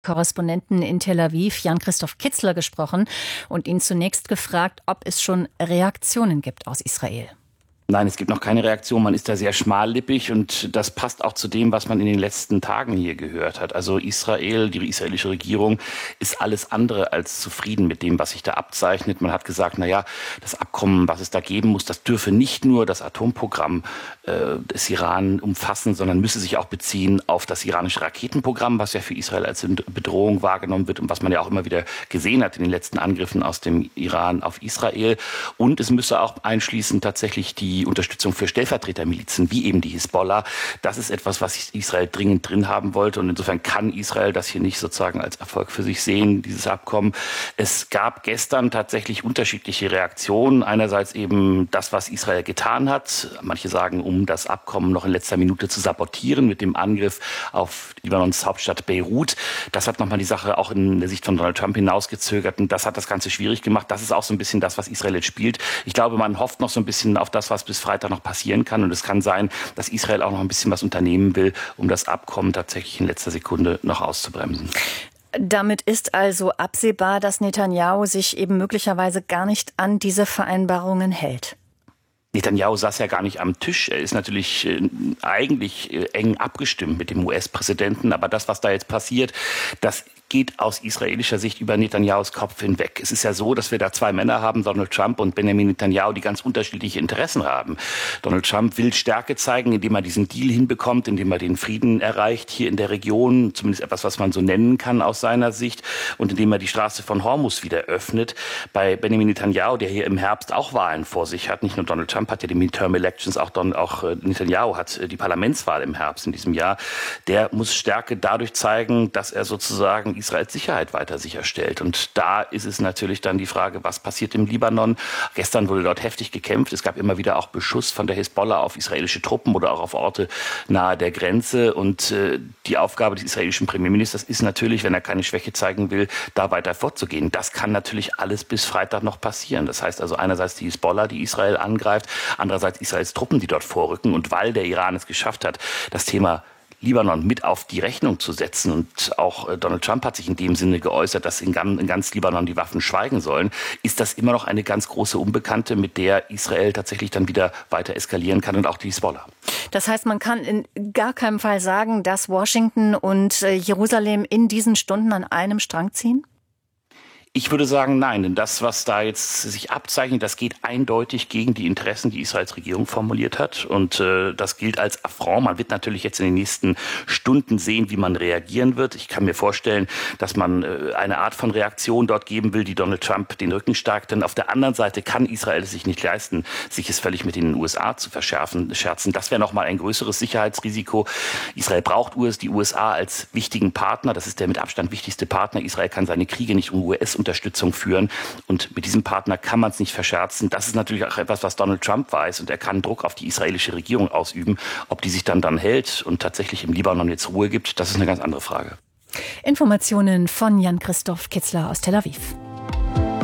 Korrespondenten in Tel Aviv, Jan-Christoph Kitzler, gesprochen und ihn zunächst gefragt, ob es schon Reaktionen gibt aus Israel. Nein, es gibt noch keine Reaktion. Man ist da sehr schmallippig und das passt auch zu dem, was man in den letzten Tagen hier gehört hat. Also Israel, die israelische Regierung ist alles andere als zufrieden mit dem, was sich da abzeichnet. Man hat gesagt, das Abkommen, was es da geben muss, das dürfe nicht nur das Atomprogramm des Iran umfassen, sondern müsse sich auch beziehen auf das iranische Raketenprogramm, was ja für Israel als Bedrohung wahrgenommen wird und was man ja auch immer wieder gesehen hat in den letzten Angriffen aus dem Iran auf Israel. Und es müsse auch einschließen tatsächlich die Unterstützung für Stellvertretermilizen, wie eben die Hisbollah. Das ist etwas, was Israel dringend drin haben wollte. Und insofern kann Israel das hier nicht sozusagen als Erfolg für sich sehen, dieses Abkommen. Es gab gestern tatsächlich unterschiedliche Reaktionen. Einerseits eben das, was Israel getan hat. Manche sagen, um das Abkommen noch in letzter Minute zu sabotieren mit dem Angriff auf Libanons Hauptstadt Beirut. Das hat nochmal die Sache auch in der Sicht von Donald Trump hinausgezögert. Und das hat das Ganze schwierig gemacht. Das ist auch so ein bisschen das, was Israel jetzt spielt. Ich glaube, man hofft noch so ein bisschen auf das, was bis Freitag noch passieren kann. Und es kann sein, dass Israel auch noch ein bisschen was unternehmen will, um das Abkommen tatsächlich in letzter Sekunde noch auszubremsen. Damit ist also absehbar, dass Netanyahu sich eben möglicherweise gar nicht an diese Vereinbarungen hält. Netanyahu saß ja gar nicht am Tisch. Er ist natürlich eigentlich eng abgestimmt mit dem US-Präsidenten. Aber das, was da jetzt passiert, das geht aus israelischer Sicht über Netanyahus Kopf hinweg. Es ist ja so, dass wir da zwei Männer haben, Donald Trump und Benjamin Netanyahu, die ganz unterschiedliche Interessen haben. Donald Trump will Stärke zeigen, indem er diesen Deal hinbekommt, indem er den Frieden erreicht hier in der Region, zumindest etwas, was man so nennen kann aus seiner Sicht, und indem er die Straße von Hormuz wieder öffnet. Bei Benjamin Netanyahu, der hier im Herbst auch Wahlen vor sich hat, nicht nur Donald Trump hat ja die Midterm Elections, auch Netanyahu hat die Parlamentswahl im Herbst in diesem Jahr, der muss Stärke dadurch zeigen, dass er sozusagen Israels Sicherheit weiter sicherstellt. Und da ist es natürlich dann die Frage, was passiert im Libanon? Gestern wurde dort heftig gekämpft. Es gab immer wieder auch Beschuss von der Hisbollah auf israelische Truppen oder auch auf Orte nahe der Grenze. Und die Aufgabe des israelischen Premierministers ist natürlich, wenn er keine Schwäche zeigen will, da weiter vorzugehen. Das kann natürlich alles bis Freitag noch passieren. Das heißt also einerseits die Hisbollah, die Israel angreift, andererseits Israels Truppen, die dort vorrücken. Und weil der Iran es geschafft hat, das Thema Libanon mit auf die Rechnung zu setzen. Und auch Donald Trump hat sich in dem Sinne geäußert, dass in ganz Libanon die Waffen schweigen sollen. Ist das immer noch eine ganz große Unbekannte, mit der Israel tatsächlich dann wieder weiter eskalieren kann und auch die Hisbollah? Das heißt, man kann in gar keinem Fall sagen, dass Washington und Jerusalem in diesen Stunden an einem Strang ziehen? Ich würde sagen, nein, denn das, was da jetzt sich abzeichnet, das geht eindeutig gegen die Interessen, die Israels Regierung formuliert hat. Und das gilt als Affront. Man wird natürlich jetzt in den nächsten Stunden sehen, wie man reagieren wird. Ich kann mir vorstellen, dass man eine Art von Reaktion dort geben will, die Donald Trump den Rücken stärkt. Denn auf der anderen Seite kann Israel es sich nicht leisten, sich es völlig mit den USA zu scherzen. Das wäre nochmal ein größeres Sicherheitsrisiko. Israel braucht die USA als wichtigen Partner. Das ist der mit Abstand wichtigste Partner. Israel kann seine Kriege nicht um US-Unterstützung führen. Und mit diesem Partner kann man es nicht verscherzen. Das ist natürlich auch etwas, was Donald Trump weiß. Und er kann Druck auf die israelische Regierung ausüben. Ob die sich dann hält und tatsächlich im Libanon jetzt Ruhe gibt, das ist eine ganz andere Frage. Informationen von Jan-Christoph Kitzler aus Tel Aviv.